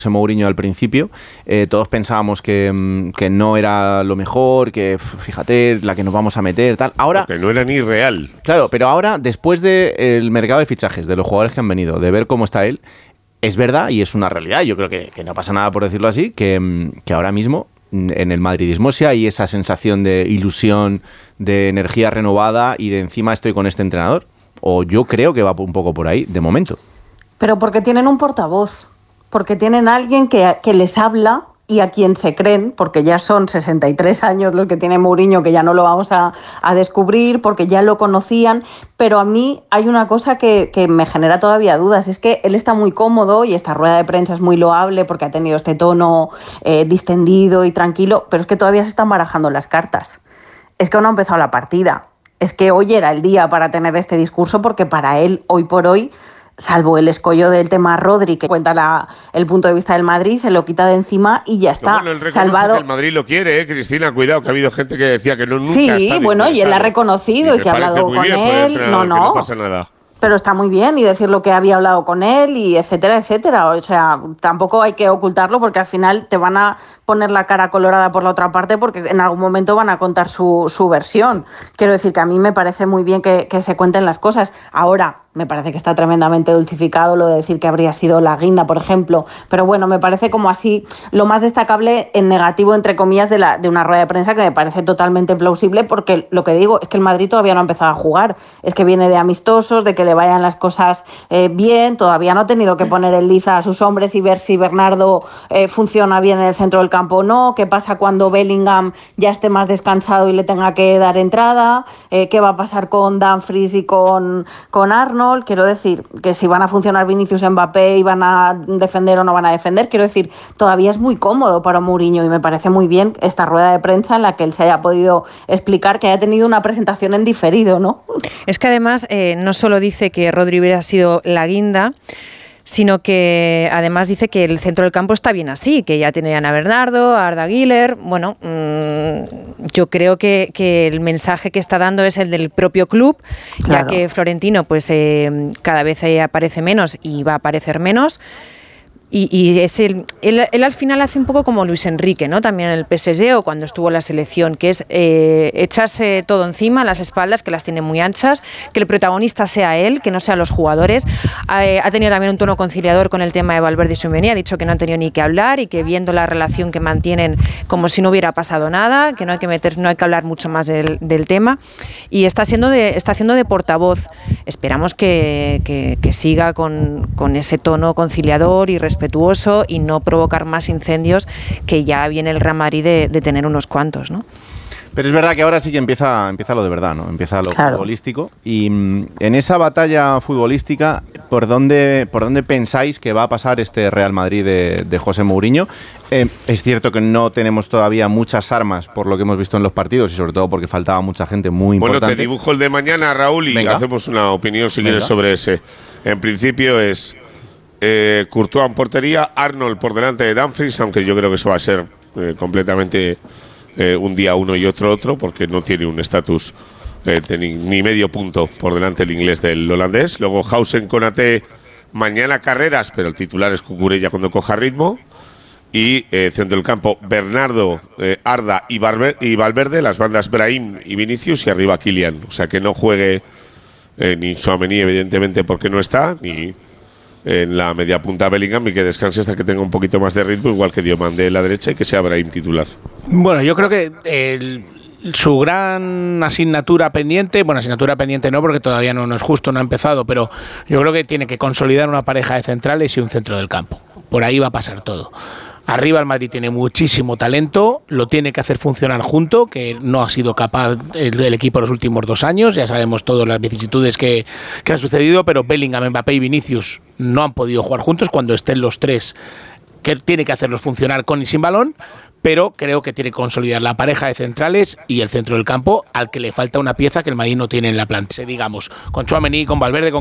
José Mourinho al principio, todos pensábamos que no era lo mejor, que fíjate, la que nos vamos a meter, tal. Ahora, que no era ni real. Claro, pero ahora, después del mercado de fichajes, de los jugadores que han venido, de ver cómo está él, es verdad y es una realidad, yo creo que no pasa nada por decirlo así, que ahora mismo en el madridismo sí hay esa sensación de ilusión, de energía renovada y de encima estoy con este entrenador. O yo creo que va un poco por ahí, de momento. Pero porque tienen un portavoz. Porque tienen a alguien que les habla y a quien se creen, porque ya son 63 años los que tiene Mourinho, que ya no lo vamos a descubrir, porque ya lo conocían, pero a mí hay una cosa que me genera todavía dudas, es que él está muy cómodo y esta rueda de prensa es muy loable porque ha tenido este tono distendido y tranquilo, pero es que todavía se están barajando las cartas. Es que aún no ha empezado la partida. Es que hoy era el día para tener este discurso porque para él, hoy por hoy, salvo el escollo del tema Rodri, que cuenta el punto de vista del Madrid, se lo quita de encima y ya está. Bueno, él salvado. Que el Madrid lo quiere, Cristina, cuidado, que ha habido gente que decía que nunca sí, bueno, y él ha reconocido y que ha hablado con él. No pasa nada. Pero está muy bien y decir lo que había hablado con él y etcétera, etcétera. O sea, tampoco hay que ocultarlo porque al final te van a poner la cara colorada por la otra parte porque en algún momento van a contar su versión. Quiero decir que a mí me parece muy bien que se cuenten las cosas. Ahora, me parece que está tremendamente dulcificado lo de decir que habría sido la guinda, por ejemplo. Pero bueno, me parece como así lo más destacable en negativo, entre comillas, de una rueda de prensa que me parece totalmente plausible porque lo que digo es que el Madrid todavía no ha empezado a jugar. Es que viene de amistosos, de que le vayan las cosas bien. Todavía no ha tenido que poner en liza a sus hombres y ver si Bernardo funciona bien en el centro del campo o no. ¿Qué pasa cuando Bellingham ya esté más descansado y le tenga que dar entrada? ¿Qué va a pasar con Dumfries y con Arnold? Quiero decir que si van a funcionar Vinicius, Mbappé y van a defender o no van a defender, quiero decir, todavía es muy cómodo para Mourinho y me parece muy bien esta rueda de prensa en la que él se haya podido explicar que haya tenido una presentación en diferido, ¿no? Es que además no solo dice que Rodri hubiera sido la guinda, sino que además dice que el centro del campo está bien así, que ya tenían a Bernardo, a Arda Güler. Bueno, yo creo que el mensaje que está dando es el del propio club, claro. Ya que Florentino pues cada vez aparece menos y va a aparecer menos. Y es él al final hace un poco como Luis Enrique, ¿no? También en el PSG o cuando estuvo en la selección, que es echarse todo encima, las espaldas, que las tiene muy anchas, que el protagonista sea él, que no sean los jugadores. Ha tenido también un tono conciliador con el tema de Valverde y Tchouaméni, ha dicho que no han tenido ni que hablar y que viendo la relación que mantienen como si no hubiera pasado nada, que no hay que hablar mucho más del tema. Y está haciendo de portavoz. Esperamos que siga con ese tono conciliador y respetuoso y no provocar más incendios, que ya viene el Real Madrid de tener unos cuantos, ¿no? Pero es verdad que ahora sí que empieza lo de verdad, ¿no? Empieza lo futbolístico. Y en esa batalla futbolística, ¿por dónde pensáis que va a pasar este Real Madrid de José Mourinho? Es cierto que no tenemos todavía muchas armas por lo que hemos visto en los partidos y sobre todo porque faltaba mucha gente muy importante. Bueno, te dibujo el de mañana, Raúl, y hacemos una opinión si quieres sobre ese. En principio es Courtois en portería, Arnold por delante de Dumfries, aunque yo creo que eso va a ser completamente un día uno y otro, porque no tiene un estatus ni medio punto por delante el inglés del holandés. Luego Hausen, Konaté, mañana Carreras, pero el titular es Cucurella cuando coja ritmo. Y centro del campo, Bernardo, Arda y Valverde, las bandas Brahim y Vinicius y arriba Kylian. O sea que no juegue ni Tchouaméni, evidentemente, porque no está, ni en la media punta Bellingham, y que descanse hasta que tenga un poquito más de ritmo, igual que Diomande de la derecha, y que sea Brahim titular. Bueno, yo creo que su gran asignatura pendiente no, porque todavía no es justo, no ha empezado, pero yo creo que tiene que consolidar una pareja de centrales y un centro del campo. Por ahí va a pasar todo. Arriba el Madrid tiene muchísimo talento, lo tiene que hacer funcionar junto, que no ha sido capaz el equipo los últimos 2 años, ya sabemos todas las vicisitudes que han sucedido, pero Bellingham, Mbappé y Vinicius no han podido jugar juntos. Cuando estén los tres, que tiene que hacerlos funcionar con y sin balón, pero creo que tiene que consolidar la pareja de centrales y el centro del campo, al que le falta una pieza que el Madrid no tiene en la plantilla, digamos, con Tchouaméni, con Valverde, con